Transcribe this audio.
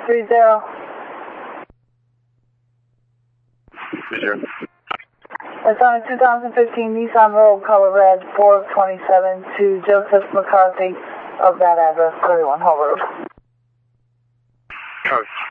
30. 30. It's on a 2015 Nissan Rogue color red, 4 of 27 to Joseph McCarthy of that address, 31 Hull Road. Copy.